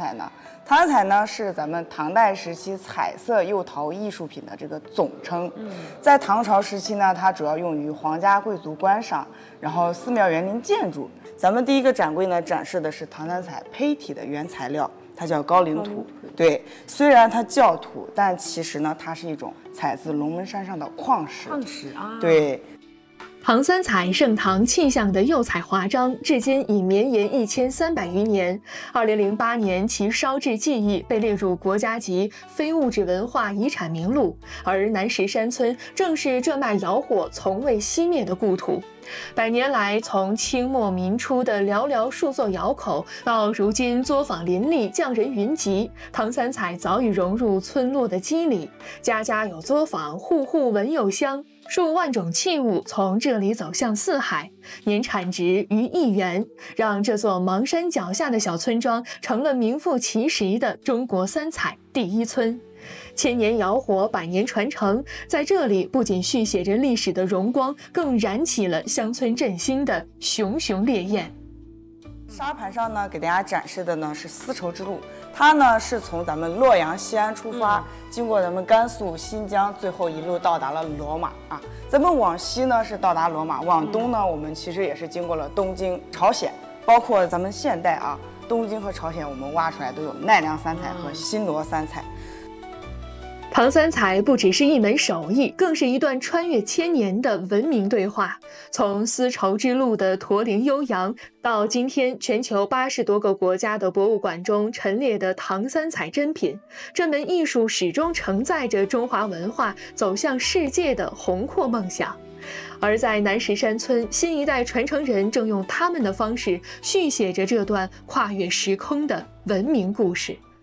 彩呢？唐三彩呢是咱们唐代时期彩色釉陶艺术品的这个总称。在唐朝时期呢，它主要用于皇家贵族观赏，然后寺庙园林建筑。咱们第一个展柜呢展示的是唐三彩胚体的原材料，它叫高岭土。对，虽然它叫土，但其实呢它是一种采自龙门山上的矿石。 矿石啊， 对。 唐三彩盛唐气象的釉彩华章，至今已绵延1300余年。2008年，其烧制技艺被列入国家级非物质文化遗产名录，而南石山村正是这脉窑火从未熄灭的故土。100年来，从清末民初的寥寥数座窑口，到如今作坊林立、匠人云集，唐三彩早已融入村落的肌理，家家有作坊，户户闻柚香。数万种器物从这里走向四海，年产值逾1亿元，让这座邙山脚下的小村庄成了名副其实的中国三彩第一村。千年窑火，100年传承，在这里不仅续写着历史的荣光，更燃起了乡村振兴的熊熊烈焰。 沙盘上呢，给大家展示的呢是丝绸之路，它呢是从咱们洛阳、西安出发，经过咱们甘肃、新疆，最后一路到达了罗马啊。咱们往西呢是到达罗马，往东呢我们其实也是经过了东京、朝鲜，包括咱们现代啊，东京和朝鲜我们挖出来都有奈良三彩和新罗三彩。 唐三彩不只是一门手艺，更是一段穿越千年的文明对话。从丝绸之路的驼铃悠扬，到今天全球80多个国家的博物馆中陈列的唐三彩珍品，这门艺术始终承载着中华文化走向世界的宏阔梦想。而在南石山村，新一代传承人正用他们的方式续写着这段跨越时空的文明故事。